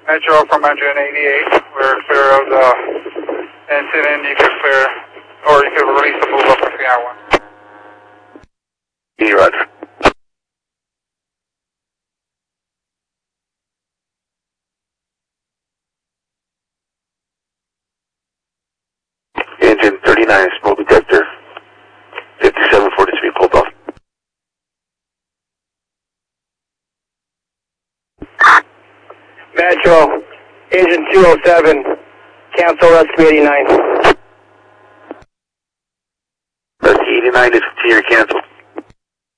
Metro from engine 88. We're clear of the incident. You can clear, or you can release the move up if you have one. Roger. Engine 39, smoke detector, 5743, pulled off. Metro, engine 207, cancel rescue 89. Rescue 89 is clear, cancel.